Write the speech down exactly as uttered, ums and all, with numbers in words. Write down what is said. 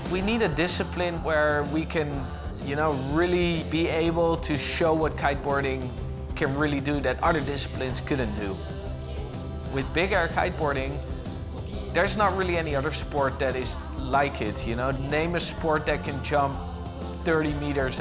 We need a discipline where we can, you know, really be able to show what kiteboarding can really do that other disciplines couldn't do. With big air kiteboarding, there's not really any other sport that is like it, you know. Name a sport that can jump thirty meters